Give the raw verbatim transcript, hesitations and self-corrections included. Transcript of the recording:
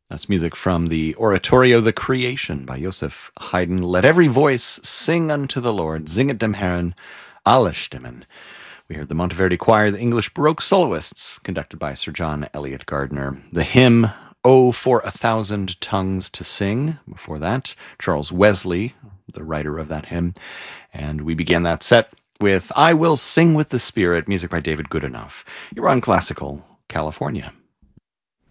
That's music from the Oratorio The Creation by Joseph Haydn. Let every voice sing unto the Lord. Singet dem Herrn alle Stimmen. We heard the Monteverdi Choir, the English Baroque soloists, conducted by Sir John Eliot Gardiner. The hymn, Oh, for a Thousand Tongues to Sing. Before that, Charles Wesley, the writer of that hymn. And we began that set with I Will Sing with the Spirit, music by David Goodenough. You're on Classical California.